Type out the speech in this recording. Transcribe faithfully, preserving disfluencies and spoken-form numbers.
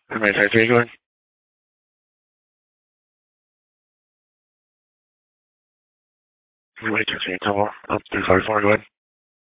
Everybody type three, go ahead. Everybody type three, double. Up three, five, four, go ahead.